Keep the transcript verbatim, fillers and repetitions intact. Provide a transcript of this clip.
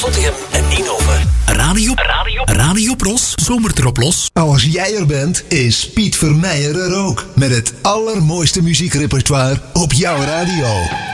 Zottegem en Eindhoven. Radio, Radio, Radio Pros, zomert erop los. Als jij er bent, is Piet Vermeijer er ook. Met het allermooiste muziekrepertoire op jouw radio.